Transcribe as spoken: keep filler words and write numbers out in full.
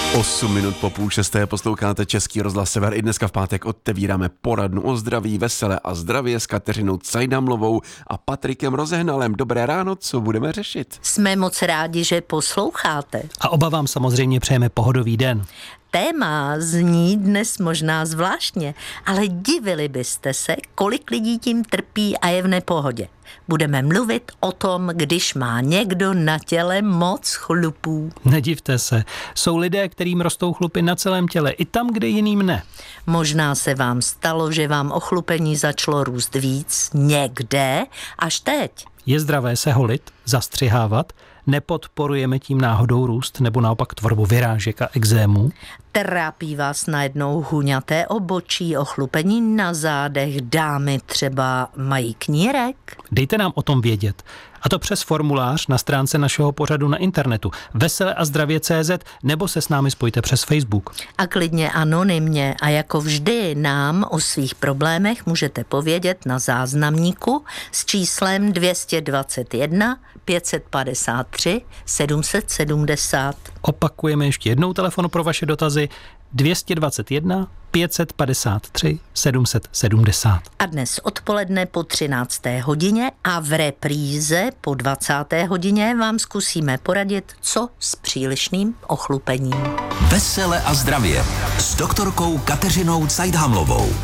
Osm minut po půl šesté posloucháte Český rozhlas Sever. I dneska v pátek otevíráme poradnu o zdraví, vesele a zdravě s Kateřinou Cajdamlovou a Patrikem Rozehnalem. Dobré ráno, co budeme řešit? Jsme moc rádi, že posloucháte. A oba vám samozřejmě přejeme pohodový den. Téma zní dnes možná zvláštně, ale divili byste se, kolik lidí tím trpí a je v nepohodě. Budeme mluvit o tom, když má někdo na těle moc chlupů. Nedivte se, jsou lidé, kterým rostou chlupy na celém těle, i tam, kde jiným ne. Možná se vám stalo, že vám ochlupení začalo růst víc někde až teď. Je zdravé se holit, zastřihávat? Nepodporujeme tím náhodou růst nebo naopak tvorbu vyrážek a ekzémů? Trápí vás najednou huňaté obočí, ochlupení na zádech, dámy třeba mají knírek? Dejte nám o tom vědět. A to přes formulář na stránce našeho pořadu na internetu vesele a zdravě tečka cé zet nebo se s námi spojte přes Facebook. A klidně anonymně a jako vždy nám o svých problémech můžete povědět na záznamníku s číslem dvě stě dvacet jedna pět set padesát tři sedm set sedmdesát. Opakujeme ještě jednou telefonu pro vaše dotazy dvě stě dvacet jedna pět set padesát tři sedm set sedmdesát. A dnes odpoledne po třinácté hodině a v repríze po dvacáté hodině vám zkusíme poradit, co s přílišným ochlupením. Vesele a zdravě s doktorkou Kateřinou Cajdamlovou.